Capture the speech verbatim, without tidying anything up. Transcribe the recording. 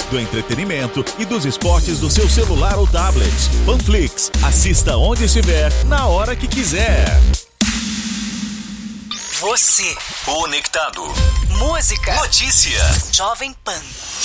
do entretenimento e dos esportes do seu celular ou tablet. Panflix, assista onde estiver, na hora que quiser. Você, conectado. Música, Notícia. Jovem Pan.